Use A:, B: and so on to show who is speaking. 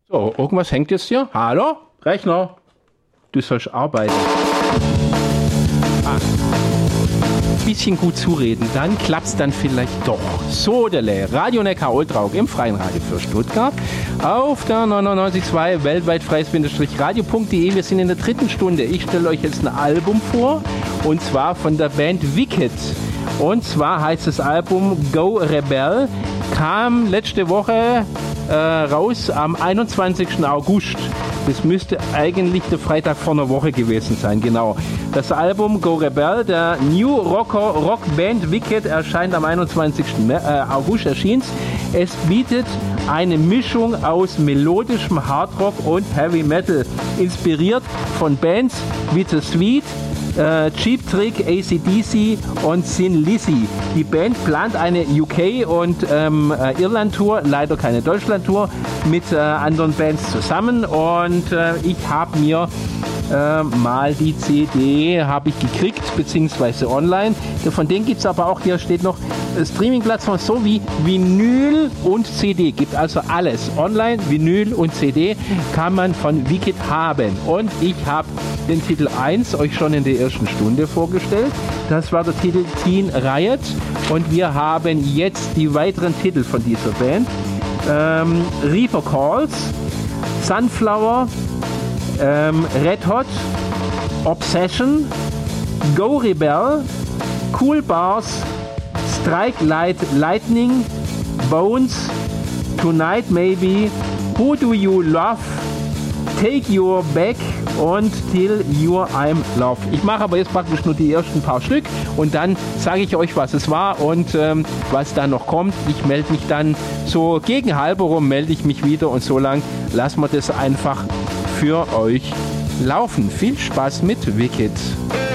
A: So, irgendwas hängt jetzt hier. Hallo? Rechner? Du sollst arbeiten. Bisschen gut zureden, dann klappt's dann vielleicht doch. So, Radio Neckar Ultraug im freien Radio für Stuttgart auf der 99.2 weltweit freies-radio.de. Wir sind in der 3. Stunde. Ich stelle euch jetzt ein Album vor und zwar von der Band Wicked. Und zwar heißt das Album Go Rebel, kam letzte Woche raus am 21. August. Das müsste eigentlich der Freitag vor einer Woche gewesen sein, genau. Das Album Go Rebel, der New Rock Band Wicked, erscheint am 21. August, erschien. Es bietet eine Mischung aus melodischem Hardrock und Heavy Metal, inspiriert von Bands wie The Sweet, Cheap Trick, AC/DC und Thin Lizzy. Die Band plant eine UK- und Irland-Tour, leider keine Deutschland-Tour, mit anderen Bands zusammen. Und ich habe mir mal die CD habe ich gekriegt, beziehungsweise online. Von denen gibt es aber auch, hier steht noch Streaming-Plattform sowie Vinyl und CD. Gibt also alles. Online, Vinyl und CD kann man von Wicked haben. Und ich habe den Titel 1 euch schon in der ersten Stunde vorgestellt. Das war der Titel Teen Riot. Und wir haben jetzt die weiteren Titel von dieser Band. Reaper Calls, Sunflower, Red Hot, Obsession, Go Rebel, Cool Bars, Strike Lightning, Bones, Tonight Maybe, Who Do You Love, Take Your Back und Till Your I'm Love. Ich mache aber jetzt praktisch nur die ersten paar Stück und dann sage ich euch, was es war und was da noch kommt. Ich melde mich dann so gegen halb rum, melde ich mich wieder und so lang lassen wir das einfach für euch laufen. Viel Spaß mit Wicked.